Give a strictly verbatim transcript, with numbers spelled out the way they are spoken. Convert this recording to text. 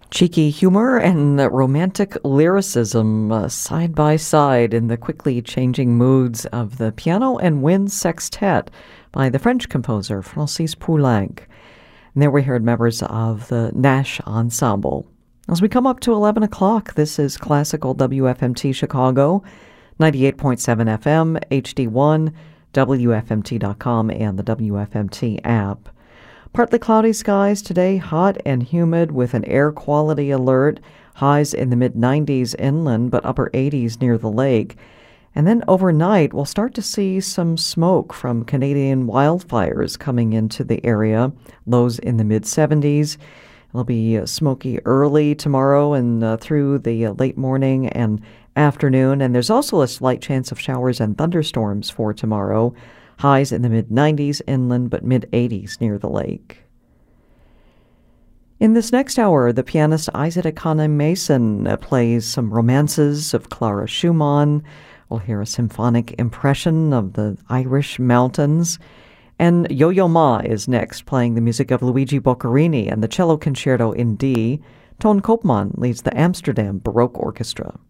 Cheeky humor and romantic lyricism uh, side by side in the quickly changing moods of the Piano and Wind Sextet by the French composer Francis Poulenc. And there we heard members of the Nash Ensemble. As we come up to eleven o'clock, this is Classical W F M T Chicago, ninety-eight point seven F M, H D one, W F M T dot com, and the W F M T app. Partly cloudy skies today, hot and humid with an air quality alert, highs in the mid nineties inland but upper eighties near the lake. And then overnight, we'll start to see some smoke from Canadian wildfires coming into the area, lows in the mid seventies. It'll be smoky early tomorrow and uh, through the uh, late morning and afternoon, and there's also a slight chance of showers and thunderstorms for tomorrow. Highs in the mid nineties inland, but mid eighties near the lake. In this next hour, the pianist Isaac Akane Mason uh, plays some romances of Clara Schumann. We'll hear a symphonic impression of the Irish mountains. And Yo-Yo Ma is next, playing the music of Luigi Boccherini and the Cello Concerto in D. Ton Koopman leads the Amsterdam Baroque Orchestra.